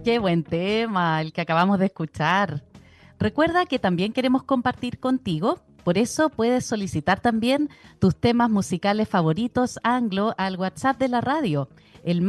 Qué buen tema el que acabamos de escuchar. Recuerda que también queremos compartir contigo, por eso puedes solicitar también tus temas musicales favoritos anglo al WhatsApp de la radio, el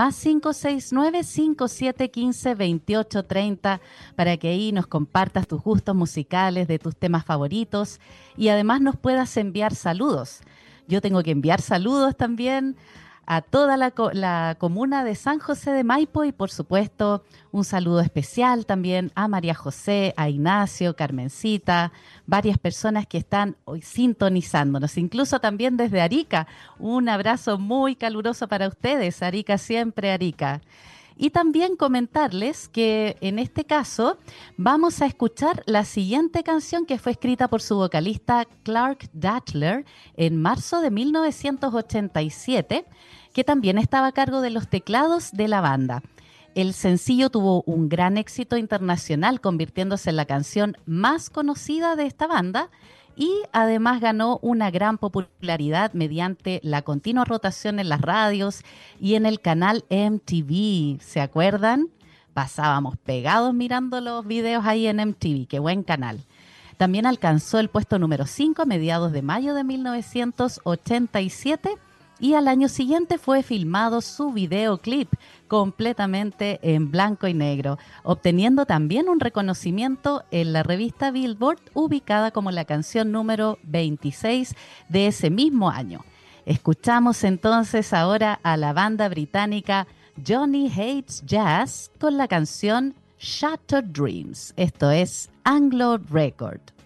+569-5715-2830, para que ahí nos compartas tus gustos musicales de tus temas favoritos y además nos puedas enviar saludos. Yo tengo que enviar saludos también a toda la comuna de San José de Maipo y por supuesto un saludo especial también a María José, a Ignacio, Carmencita, varias personas que están hoy sintonizándonos, incluso también desde Arica. Un abrazo muy caluroso para ustedes, Arica siempre, Arica. Y también comentarles que en este caso vamos a escuchar la siguiente canción que fue escrita por su vocalista Clark Datler en marzo de 1987, que también estaba a cargo de los teclados de la banda. El sencillo tuvo un gran éxito internacional, convirtiéndose en la canción más conocida de esta banda y además ganó una gran popularidad mediante la continua rotación en las radios y en el canal MTV. ¿Se acuerdan? Pasábamos pegados mirando los videos ahí en MTV. ¡Qué buen canal! También alcanzó el puesto número 5 a mediados de mayo de 1987 y al año siguiente fue filmado su videoclip completamente en blanco y negro, obteniendo también un reconocimiento en la revista Billboard, ubicada como la canción número 26 de ese mismo año. Escuchamos entonces ahora a la banda británica Johnny Hates Jazz con la canción Shattered Dreams. Esto es Anglo Record.